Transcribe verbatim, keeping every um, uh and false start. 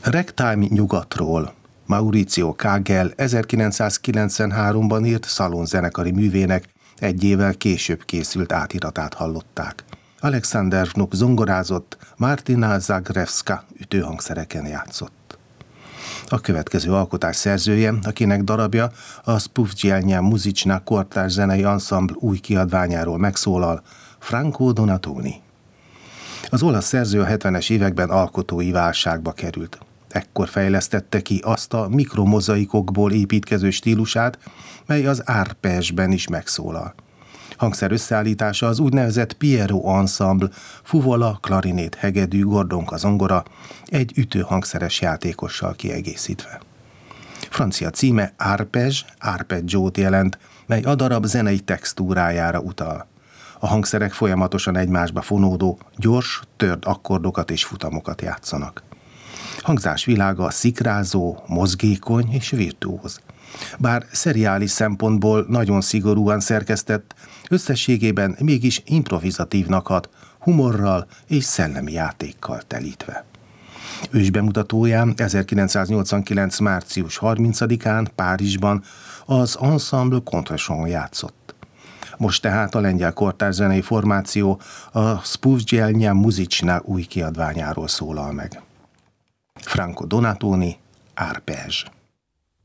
Ragtime nyugatról. Maurizio Kagel ezerkilencszázkilencvenháromban írt szalonzenekari művének egy évvel később készült átiratát hallották. Alexander Vnuk zongorázott, Martina Zagrewska ütőhangszereken játszott. A következő alkotás szerzője, akinek darabja a Spółdzielnia Muzyczna kortárs zenei anszambl új kiadványáról megszólal, Franco Donatoni. Az olasz szerző a hetvenes években alkotói válságba került. Ekkor fejlesztette ki azt a mikromozaikokból építkező stílusát, mely az arpeggiben is megszólal. Hangszer összeállítása az úgynevezett Piero Ensemble, fuvola, klarinét, hegedű, gordonka, zongora, egy ütőhangszeres játékossal kiegészítve. Francia címe arpeggi, arpeggiót jelent, mely a darab zenei textúrájára utal. A hangszerek folyamatosan egymásba fonódó, gyors, tört akkordokat és futamokat játszanak. Hangzás világa szikrázó, mozgékony és virtuóz. Bár szeriális szempontból nagyon szigorúan szerkesztett, összességében mégis improvizatívnak hat, humorral és szellemi játékkal telítve. Ősbemutatóján ezerkilencszáznyolcvankilenc. március harmincadikán Párizsban az Ensemble Contrechant játszott. Most tehát a lengyel kortárs zenei formáció a Spółdzielnia Muzyczna új kiadványáról szólal meg. Franco Donatoni, arpeggi.